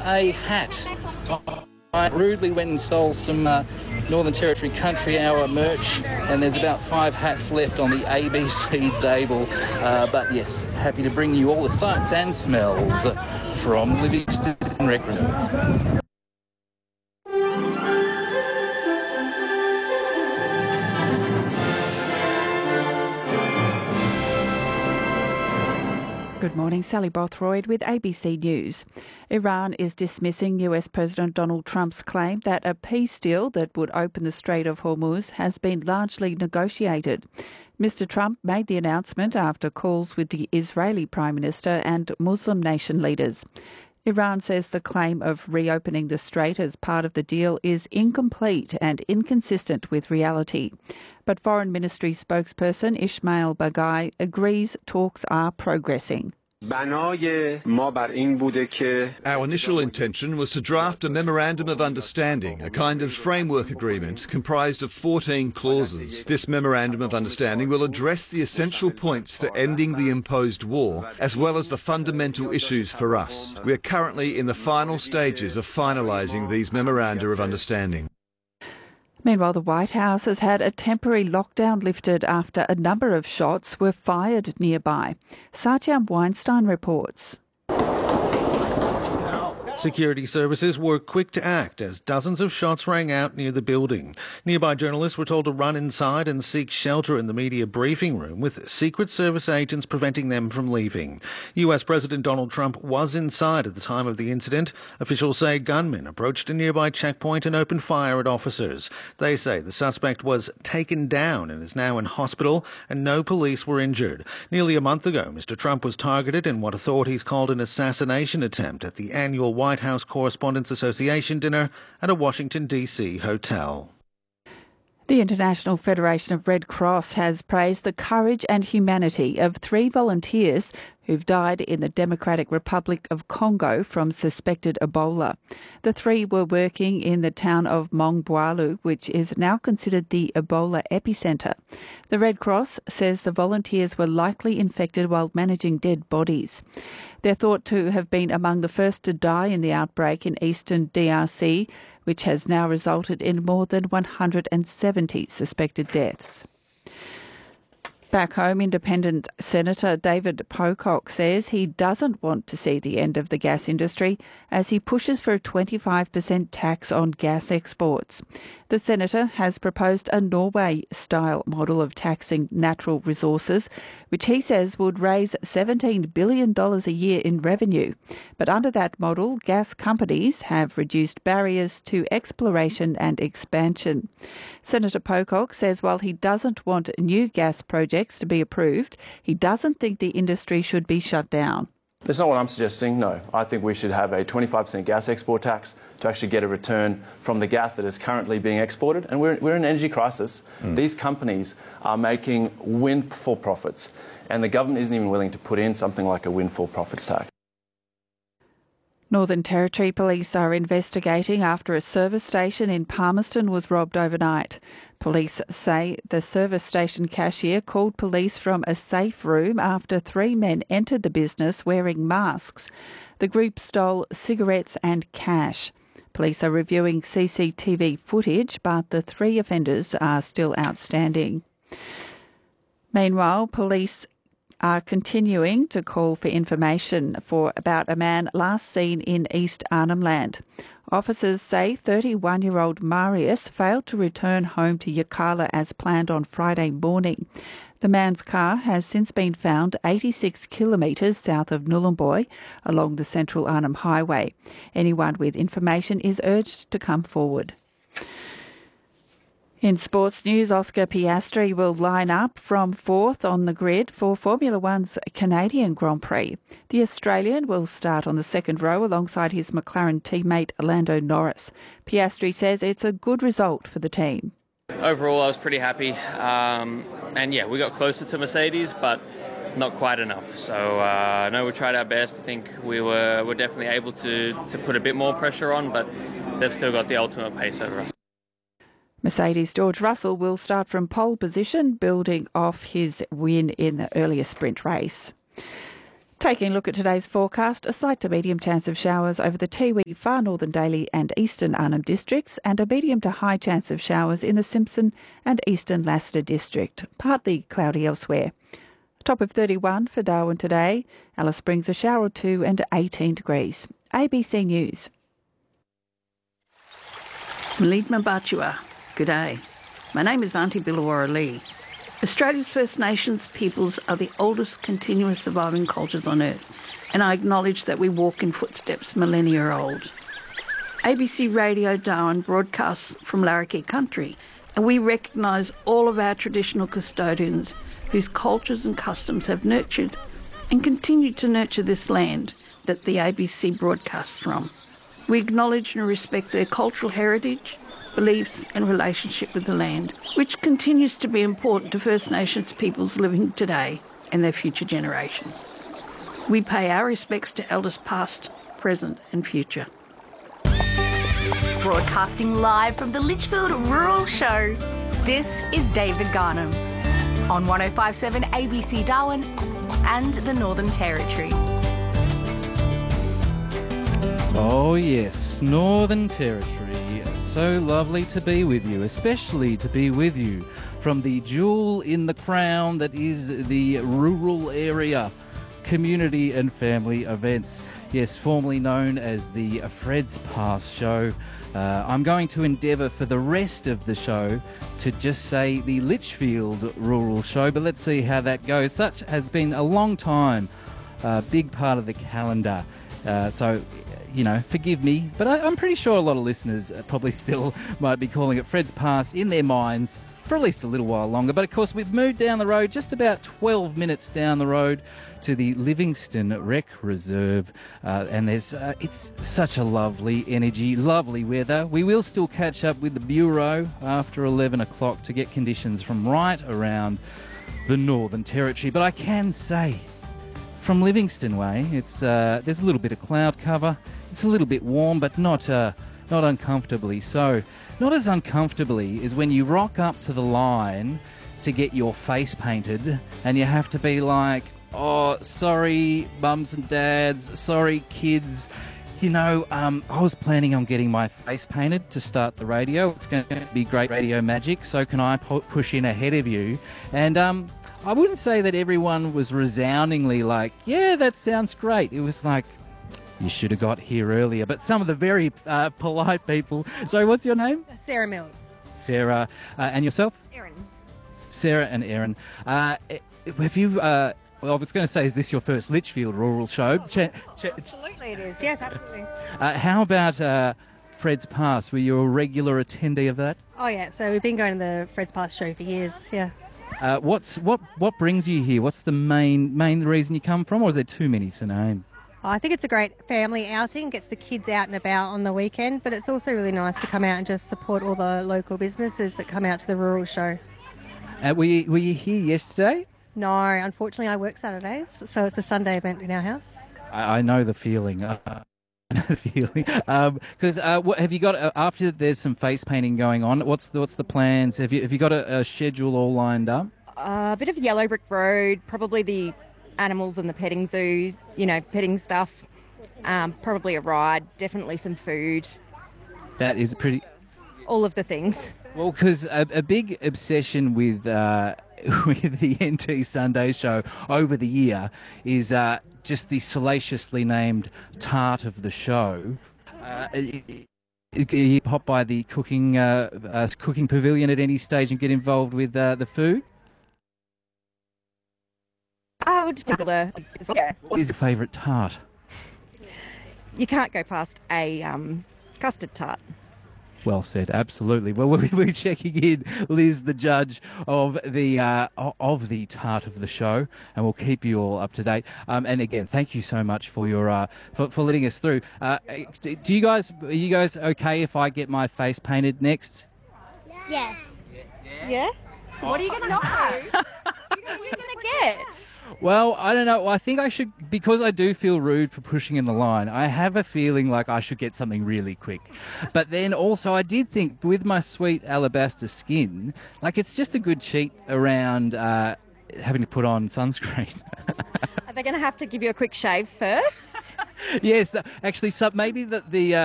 a hat. I rudely went and stole some Northern Territory Country Hour merch, and there's about 5 hats left on the ABC table. But yes, happy to bring you all the sights and smells from Livingston Rec Reserve. Good morning, Sally Bothroyd with ABC News. Iran is dismissing US President Donald Trump's claim that a peace deal that would open the Strait of Hormuz has been largely negotiated. Mr. Trump made the announcement after calls with the Israeli Prime Minister and Muslim nation leaders. Iran says the claim of reopening the strait as part of the deal is incomplete and inconsistent with reality. But Foreign Ministry spokesperson Ismail Baghai agrees talks are progressing. Our initial intention was to draft a Memorandum of Understanding, a kind of framework agreement comprised of 14 clauses. This Memorandum of Understanding will address the essential points for ending the imposed war, as well as the fundamental issues for us. We are currently in the final stages of finalising these Memoranda of Understanding. Meanwhile, the White House has had a temporary lockdown lifted after a number of shots were fired nearby. Satyam Weinstein reports. Security services were quick to act as dozens of shots rang out near the building. Nearby journalists were told to run inside and seek shelter in the media briefing room, with Secret Service agents preventing them from leaving. US President Donald Trump was inside at the time of the incident. Officials say gunmen approached a nearby checkpoint and opened fire at officers. They say the suspect was taken down and is now in hospital, and no police were injured. Nearly a month ago, Mr. Trump was targeted in what authorities called an assassination attempt at the annual White House Correspondents Association dinner at a Washington, D.C. hotel. The International Federation of Red Cross has praised the courage and humanity of 3 volunteers who've died in the Democratic Republic of Congo from suspected Ebola. The 3 were working in the town of Mongboalu, which is now considered the Ebola epicentre. The Red Cross says the volunteers were likely infected while managing dead bodies. They're thought to have been among the first to die in the outbreak in eastern DRC, which has now resulted in more than 170 suspected deaths. Back home, Independent Senator David Pocock says he doesn't want to see the end of the gas industry as he pushes for a 25% tax on gas exports. The senator has proposed a Norway-style model of taxing natural resources, which he says would raise $17 billion a year in revenue. But under that model, gas companies have reduced barriers to exploration and expansion. Senator Pocock says while he doesn't want new gas projects to be approved, he doesn't think the industry should be shut down. That's not what I'm suggesting, no. I think we should have a 25% gas export tax to actually get a return from the gas that is currently being exported. And we're in an energy crisis. These companies are making windfall profits, and the government isn't even willing to put in something like a windfall profits tax. Northern Territory Police are investigating after a service station in Palmerston was robbed overnight. Police say the service station cashier called police from a safe room after 3 men entered the business wearing masks. The group stole cigarettes and cash. Police are reviewing CCTV footage, but the 3 offenders are still outstanding. Meanwhile, police are continuing to call for information about a man last seen in East Arnhem Land. Officers say 31-year-old Marius failed to return home to Yirrkala as planned on Friday morning. The man's car has since been found 86 kilometres south of Nhulunbuy along the Central Arnhem Highway. Anyone with information is urged to come forward. In sports news, Oscar Piastri will line up from 4th on the grid for Formula One's Canadian Grand Prix. The Australian will start on the second row alongside his McLaren teammate Lando Norris. Piastri says it's a good result for the team. Overall, I was pretty happy. We got closer to Mercedes, but not quite enough. So I know we tried our best. I think we're definitely able to put a bit more pressure on, but they've still got the ultimate pace over us. Mercedes' George Russell will start from pole position, building off his win in the earlier sprint race. Taking a look at today's forecast, a slight to medium chance of showers over the Tiwi, far northern Daly and eastern Arnhem districts, and a medium to high chance of showers in the Simpson and eastern Lassiter district, partly cloudy elsewhere. Top of 31 for Darwin today. Alice Springs a shower or two and 18 degrees. ABC News. Malidma Batua, good day. My name is Auntie Billawara Lee. Australia's First Nations peoples are the oldest continuous surviving cultures on Earth, and I acknowledge that we walk in footsteps millennia old. ABC Radio Darwin broadcasts from Larrakia country, and we recognise all of our traditional custodians whose cultures and customs have nurtured and continue to nurture this land that the ABC broadcasts from. We acknowledge and respect their cultural heritage, beliefs and relationship with the land, which continues to be important to First Nations peoples living today and their future generations. We pay our respects to elders past, present and future. Broadcasting live from the Litchfield Rural Show, this is David Garnham on 105.7 ABC Darwin and the Northern Territory. Oh yes, Northern Territory. So lovely to be with you, especially to be with you from the jewel in the crown that is the rural area community and family events. Yes, formerly known as the Fred's Pass Show. I'm going to endeavour for the rest of the show to just say the Litchfield Rural Show, but let's see how that goes. Such has been a long time, a big part of the calendar. So, you know, forgive me, but I'm pretty sure a lot of listeners probably still might be calling it Fred's Pass in their minds for at least a little while longer. But of course, we've moved down the road, just about 12 minutes down the road, to the Livingston Rec Reserve, and there's it's such a lovely energy, lovely weather. We will still catch up with the Bureau after 11 o'clock to get conditions from right around the Northern Territory. But I can say, from Livingston Way, it's there's a little bit of cloud cover. It's a little bit warm, but not uncomfortably so. Not as uncomfortably as when you rock up to the line to get your face painted and you have to be like, oh, sorry, mums and dads, sorry, kids. You know, I was planning on getting my face painted to start the radio. It's going to be great radio magic, so can I push in ahead of you? And I wouldn't say that everyone was resoundingly like, yeah, that sounds great. It was like, you should have got here earlier. But some of the very polite people... Sorry, what's your name? Sarah Mills. Sarah. And yourself? Erin. Sarah and Erin. Have you... well, I was going to say, is this your first Litchfield Rural Show? Absolutely it is. Yes, absolutely. How about Fred's Pass? Were you a regular attendee of that? Oh, yeah. So we've been going to the Fred's Pass show for years, yeah. What brings you here? What's the main reason you come from, or is there too many to name? I think it's a great family outing, gets the kids out and about on the weekend, but it's also really nice to come out and just support all the local businesses that come out to the rural show. Were you here yesterday? No, unfortunately I work Saturdays, so it's a Sunday event in our house. I know the feeling. I know the feeling. Because what have you got after there's some face painting going on? What's the plans? Have you got a schedule all lined up? A bit of Yellow Brick Road, probably the animals and the petting zoos, you know, petting stuff, probably a ride, definitely some food. That is pretty... All of the things. Well, because a big obsession with the NT Sunday show over the year is just the salaciously named tart of the show. You pop by the cooking pavilion at any stage and get involved with the food? I would yeah. What is your favourite tart? You can't go past a custard tart. Well said, absolutely. Well, we're checking in, Liz, the judge of the tart of the show, and we'll keep you all up to date. And again, thank you so much for your for letting us through. Are you guys okay if I get my face painted next? Yes. Yeah? What are you going to know? What are you going to get? Well, I don't know. I think I should, because I do feel rude for pushing in the line, I have a feeling like I should get something really quick. But then also I did think with my sweet alabaster skin, like it's just a good cheat around having to put on sunscreen. they're going to have to give you a quick shave first. Yes, actually, so maybe the